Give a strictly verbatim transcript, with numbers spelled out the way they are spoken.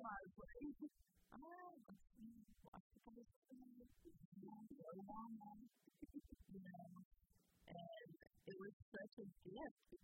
I was like, oh, let's see, watch the first one, you know, go on, you know, and it was such a gift